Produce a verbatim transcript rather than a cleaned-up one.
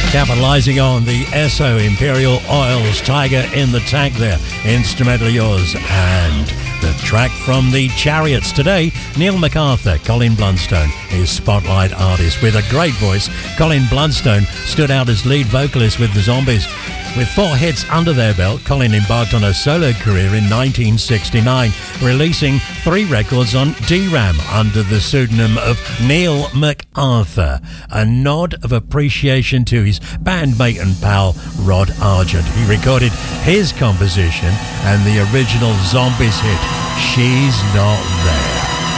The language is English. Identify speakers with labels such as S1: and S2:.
S1: Capitalising on the Esso Imperial Oils Tiger in the Tank there. Instrumental yours. And the track from the Chariots today, Neil MacArthur, Colin Blunstone, his spotlight artist. With a great voice, Colin Blunstone stood out as lead vocalist with the Zombies. With four hits under their belt, Colin embarked on a solo career in nineteen sixty-nine, releasing three records on D RAM under the pseudonym of Neil MacArthur, a nod of appreciation to his bandmate and pal Rod Argent. He recorded his composition and the original Zombies hit, She's Not There.